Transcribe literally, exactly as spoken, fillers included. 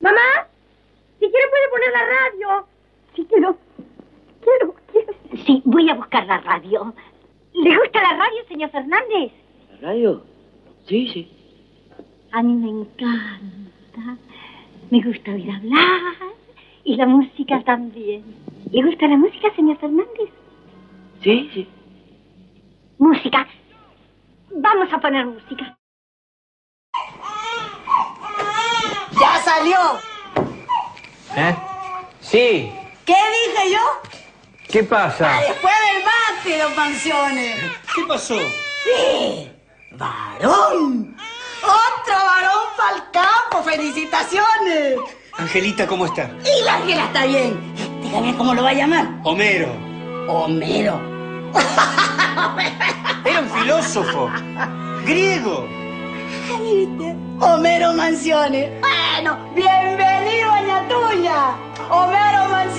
Mamá, si quiere puede poner la radio. Sí, quiero, quiero, quiero. Sí, voy a buscar la radio. ¿Le gusta la radio, señor Fernández? ¿La radio? Sí, sí. A mí me encanta. Me gusta oír hablar y la música también. ¿Le gusta la música, señor Fernández? Sí, sí. Música. Vamos a poner música. ¡Ya salió! ¿Eh? Sí. ¿Qué dije yo? ¿Qué pasa? Ah, después del bate, don Mansiones. ¿Qué pasó? Sí, varón. Otro varón para el campo. ¡Felicitaciones! Angelita, ¿cómo está? Y la Ángela está bien. Dígame cómo lo va a llamar. Homero. Homero. Era un filósofo. Griego. ¿Viste? Homero Mansiones. Bueno, bienvenido, doña Tuya. Homero